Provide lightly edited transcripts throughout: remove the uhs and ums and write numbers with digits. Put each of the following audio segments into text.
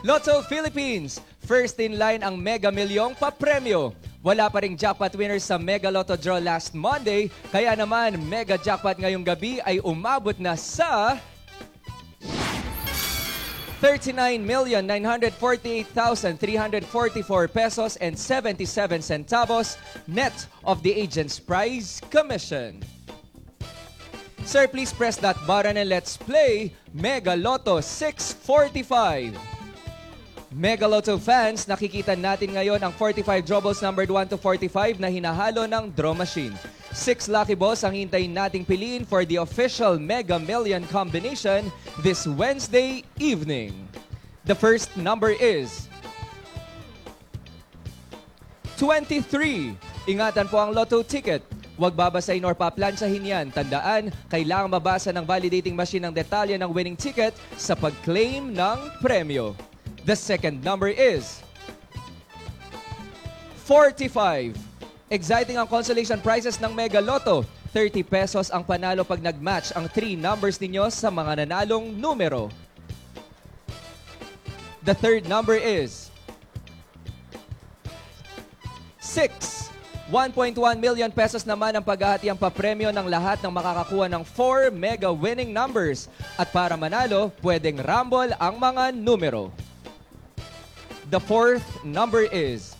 Lotto Philippines, first in line ang Mega Milyong papremyo. Wala pa ring jackpot winners sa Mega Lotto draw last Monday, kaya naman Mega Jackpot ngayong gabi ay umabot na sa 39,948,344 pesos and 77 centavos net of the agent's prize commission. Sir, please press that button and let's play Mega Lotto 645. Mega Lotto fans, nakikita natin ngayon ang 45 draw balls numbered 1 to 45 na hinahalo ng draw machine. 6 lucky balls ang hintayin nating piliin for the official Mega Million combination this Wednesday evening. The first number is 23. Ingatan po ang Lotto ticket. Huwag babasahin or paplansahin yan. Tandaan, kailangang mabasa ng validating machine ang detalye ng winning ticket sa pag-claim ng premyo. The second number is 45. Exciting ang consolation prizes ng Mega Lotto. 30 pesos ang panalo pag nag-match ang 3 numbers ninyo sa mga nanalong numero. The third number is 6. 1.1 million pesos naman ang paghahati ang papremyo ng lahat ng makakakuha ng 4 mega winning numbers. At para manalo, pwedeng rumble ang mga numero. The fourth number is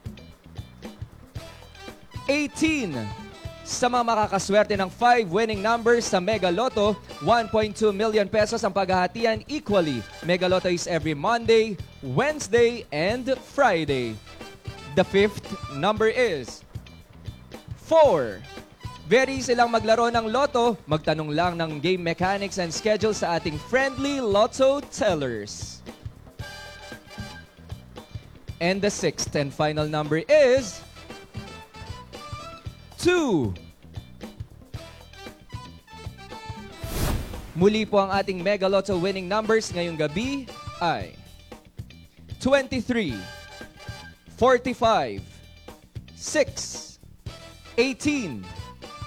18. Sa mga makakaswerte ng 5 winning numbers sa Mega Lotto, 1.2 million pesos ang paghahatian equally. Mega Lotto is every Monday, Wednesday, and Friday. The fifth number is 4. Very easy lang maglaro ng Lotto. Magtanong lang ng game mechanics and schedule sa ating friendly Lotto tellers. And the sixth and final number is 2. Muli po ang ating Mega Lotto winning numbers ngayong gabi ay 23, 45, 6, 18,